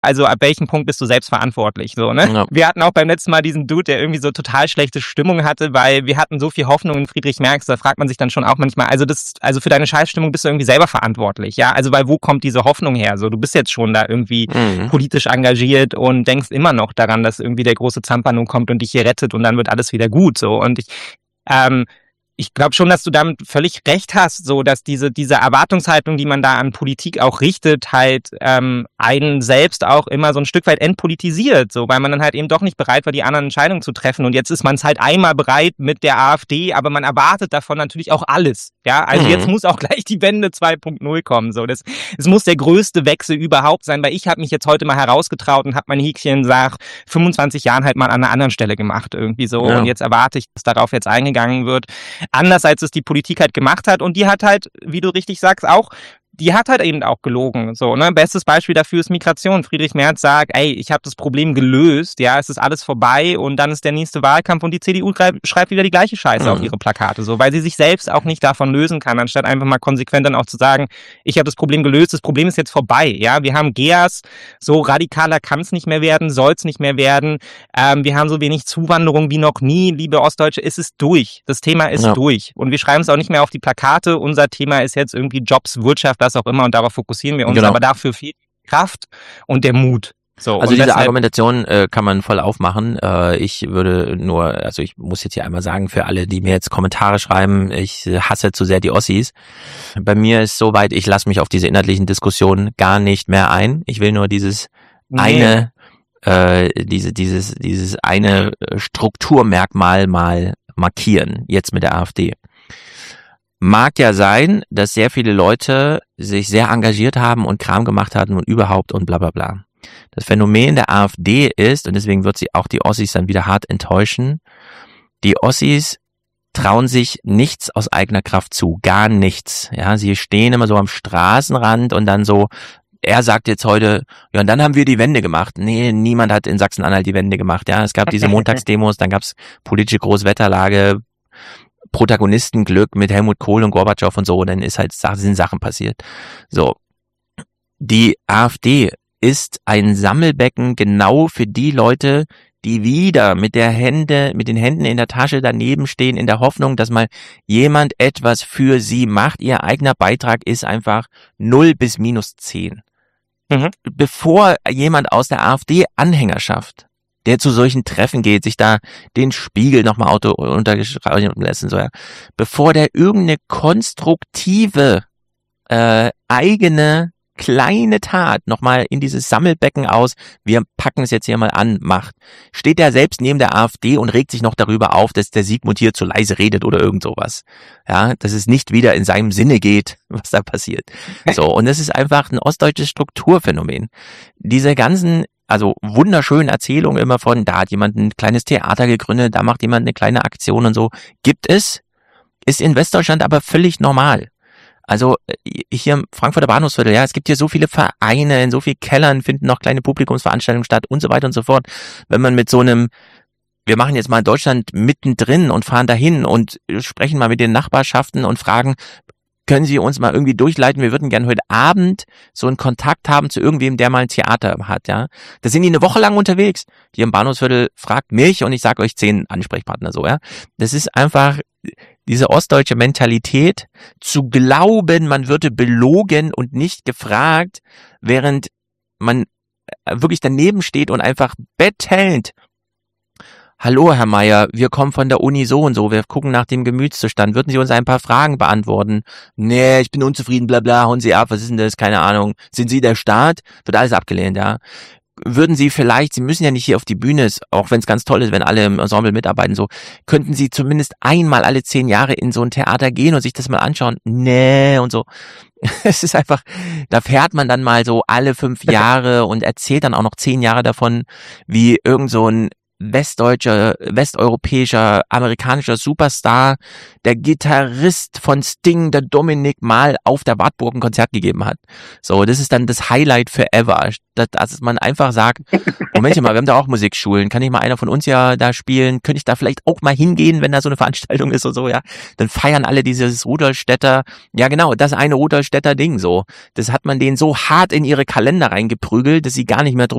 Also ab welchem Punkt bist du selbst verantwortlich, so, ne? Ja. Wir hatten auch beim letzten Mal diesen Dude, der irgendwie so total schlechte Stimmung hatte, weil wir hatten so viel Hoffnung in Friedrich Merz, da fragt man sich dann schon auch manchmal, also für deine Scheißstimmung bist du irgendwie selber verantwortlich, ja? Also weil wo kommt diese Hoffnung her? So, du bist jetzt schon da irgendwie politisch engagiert und denkst immer noch daran, dass irgendwie der große Zampano kommt und dich hier rettet und dann wird alles wieder gut, so. Und ich glaube schon, dass du damit völlig recht hast, so dass diese Erwartungshaltung, die man da an Politik auch richtet, halt einen selbst auch immer so ein Stück weit entpolitisiert, so, weil man dann halt eben doch nicht bereit war, die anderen Entscheidungen zu treffen. Und jetzt ist man es halt einmal bereit mit der AfD, aber man erwartet davon natürlich auch alles. Ja, also jetzt muss auch gleich die Wende 2.0 kommen. So, es muss der größte Wechsel überhaupt sein, weil ich habe mich jetzt heute mal herausgetraut und habe mein Häkchen nach 25 Jahren halt mal an einer anderen Stelle gemacht irgendwie so. Ja. Und jetzt erwarte ich, dass darauf jetzt eingegangen wird. Anders als es die Politik halt gemacht hat. Und die hat halt, wie du richtig sagst, die hat halt eben auch gelogen. So, ne? Bestes Beispiel dafür ist Migration. Friedrich Merz sagt, ey, ich habe das Problem gelöst, ja, es ist alles vorbei und dann ist der nächste Wahlkampf und die CDU schreibt wieder die gleiche Scheiße auf ihre Plakate, so, weil sie sich selbst auch nicht davon lösen kann, anstatt einfach mal konsequent dann auch zu sagen, ich habe das Problem gelöst, das Problem ist jetzt vorbei, ja, wir haben GEAS, so radikaler kann es nicht mehr werden, soll es nicht mehr werden, wir haben so wenig Zuwanderung wie noch nie, liebe Ostdeutsche, es ist durch, das Thema ist durch und wir schreiben es auch nicht mehr auf die Plakate, unser Thema ist jetzt irgendwie Jobs, Wirtschaft, was auch immer und darauf fokussieren wir uns, aber dafür viel Kraft und der Mut. So, also diese Argumentation kann man voll aufmachen. Ich muss jetzt hier einmal sagen, für alle, die mir jetzt Kommentare schreiben, ich hasse zu sehr die Ossis. Bei mir ist soweit, ich lasse mich auf diese inhaltlichen Diskussionen gar nicht mehr ein. Ich will nur dieses eine Strukturmerkmal mal markieren, jetzt mit der AfD. Mag ja sein, dass sehr viele Leute sich sehr engagiert haben und Kram gemacht hatten und überhaupt und bla bla bla. Das Phänomen der AfD ist, und deswegen wird sie auch die Ossis dann wieder hart enttäuschen, die Ossis trauen sich nichts aus eigener Kraft zu, gar nichts. Ja, sie stehen immer so am Straßenrand und dann so, er sagt jetzt heute, ja, und dann haben wir die Wende gemacht. Nee, niemand hat in Sachsen-Anhalt die Wende gemacht. Ja, es gab diese Montagsdemos, dann gab's politische Großwetterlage, Protagonistenglück mit Helmut Kohl und Gorbatschow und so, und dann sind Sachen passiert. So. Die AfD ist ein Sammelbecken genau für die Leute, die wieder mit den Händen in der Tasche daneben stehen, in der Hoffnung, dass mal jemand etwas für sie macht. Ihr eigener Beitrag ist einfach 0 bis -10. Bevor jemand aus der AfD-Anhängerschaft, der zu solchen Treffen geht, sich da den Spiegel nochmal unterschreiben lässt und so, ja, bevor der irgendeine konstruktive, eigene, kleine Tat nochmal in dieses Sammelbecken aus, wir packen es jetzt hier mal an, macht, steht er selbst neben der AfD und regt sich noch darüber auf, dass der Sigmund hier zu leise redet oder irgend sowas. Ja, dass es nicht wieder in seinem Sinne geht, was da passiert. So, und das ist einfach ein ostdeutsches Strukturphänomen. Diese ganzen wunderschöne Erzählungen immer von, da hat jemand ein kleines Theater gegründet, da macht jemand eine kleine Aktion und so, gibt es, ist in Westdeutschland aber völlig normal. Also hier im Frankfurter Bahnhofsviertel, ja, es gibt hier so viele Vereine, in so vielen Kellern finden noch kleine Publikumsveranstaltungen statt und so weiter und so fort. Wenn man mit so einem, wir machen jetzt mal Deutschland mittendrin und fahren dahin und sprechen mal mit den Nachbarschaften und fragen, können Sie uns mal irgendwie durchleiten? Wir würden gerne heute Abend so einen Kontakt haben zu irgendwem, der mal ein Theater hat, ja. Da sind die eine Woche lang unterwegs. Hier im Bahnhofsviertel fragt mich und ich sage euch 10 Ansprechpartner so, ja. Das ist einfach diese ostdeutsche Mentalität, zu glauben, man würde belogen und nicht gefragt, während man wirklich daneben steht und einfach bettelnd: Hallo, Herr Meier, wir kommen von der Uni so und so, wir gucken nach dem Gemütszustand. Würden Sie uns ein paar Fragen beantworten? Nee, ich bin unzufrieden, bla bla, hauen Sie ab, was ist denn das? Keine Ahnung. Sind Sie der Staat? Wird alles abgelehnt, ja. Würden Sie vielleicht, Sie müssen ja nicht hier auf die Bühne, auch wenn es ganz toll ist, wenn alle im Ensemble mitarbeiten, so, könnten Sie zumindest einmal alle 10 Jahre in so ein Theater gehen und sich das mal anschauen? Nee, und so. Es ist einfach, da fährt man dann mal so alle 5 Jahre und erzählt dann auch noch 10 Jahre davon, wie irgend so ein westeuropäischer, amerikanischer Superstar, der Gitarrist von Sting, der Dominik, mal auf der Wartburg ein Konzert gegeben hat. So, das ist dann das Highlight forever. Dass man einfach sagt, Moment mal, wir haben da auch Musikschulen, kann nicht mal einer von uns ja da spielen, könnte ich da vielleicht auch mal hingehen, wenn da so eine Veranstaltung ist und so, ja. Dann feiern alle dieses Rudolstädter, ja genau, das eine Rudolstädter Ding, so. Das hat man denen so hart in ihre Kalender reingeprügelt, dass sie gar nicht mehr drüber